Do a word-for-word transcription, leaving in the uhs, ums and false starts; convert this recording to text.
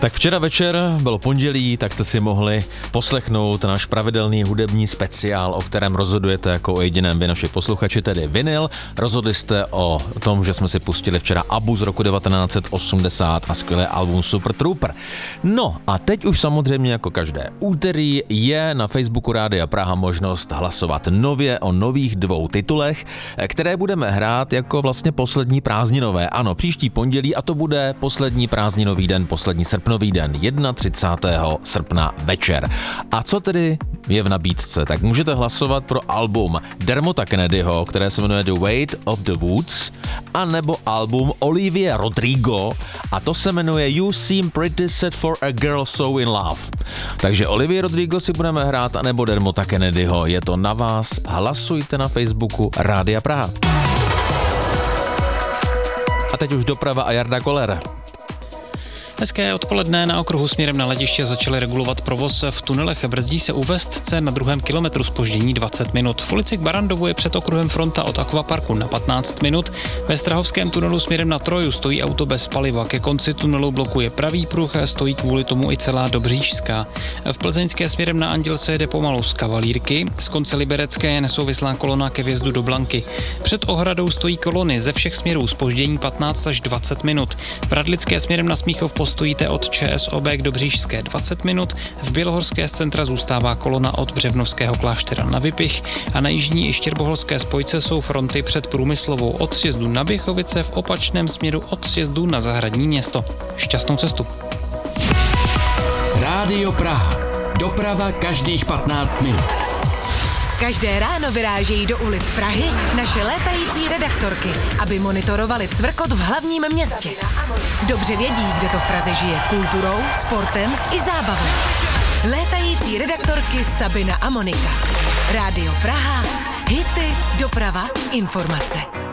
Tak včera večer bylo pondělí, tak jste si mohli poslechnout náš pravidelný hudební speciál, o kterém rozhodujete jako o jediném vy, naši posluchači, tedy vinyl. Rozhodli jste o tom, že jsme si pustili včera Abu z roku devatenáct set osmdesát a skvělé album Super Trooper. No a teď už samozřejmě jako každé úterý je na Facebooku Rádia Praha možnost hlasovat nově o nových dvou titulech, které budeme hrát jako vlastně poslední prázdninové. Ano, příští pondělí a to bude poslední prázdninový den, poslední srpnový den, třicátého prvního srpna večer. A co tedy je v nabídce? Tak můžete hlasovat pro album Dermota Kennedyho, které se jmenuje The Weight of the Woods, a nebo album Olivia Rodrigo a to se jmenuje You Seem Pretty Set for a Girl So in Love. Takže Olivia Rodrigo si budeme hrát, anebo Dermota Kennedyho. Je to na vás. Hlasujte na Facebooku Rádia Praha. A teď už doprava a Jarda Koller. Hezké odpoledne. Na okruhu směrem na letiště začali regulovat provoz v tunelech. Brzdí se u Vestce, na druhém kilometru zpoždění dvacet minut. V ulici k Barandovu je před okruhem fronta od Akvaparku na patnáct minut. Ve Strahovském tunelu směrem na Troju stojí auto bez paliva. Ke konci tunelu blokuje pravý pruh, stojí kvůli tomu i celá Dobříšská. V Plzeňské směrem na Anděl se jede pomalu z Kavalírky. Z konce Liberecké je nesouvislá kolona ke vjezdu do Blanky. Před ohradou stojí kolony ze všech směrů zpoždění patnáct až dvacet minut. V Radlické směrem na Smíchov postojíte od ČSOB k Dobříšské dvacet minut, v Bělohorské z centra zůstává kolona od Břevnovského kláštera na Vypich a na jižní i štěrbohorské spojce jsou fronty před Průmyslovou od sjezdu na Běchovice, v opačném směru od sjezdu na Zahradní Město. Šťastnou cestu. Rádio Praha. Doprava každých patnáct minut. Každé ráno vyrážejí do ulic Prahy naše létající redaktorky, aby monitorovali cvrkot v hlavním městě. Dobře vědí, kde to v Praze žije kulturou, sportem i zábavou. Létající redaktorky Sabina a Monika. Rádio Praha, hity, doprava, informace.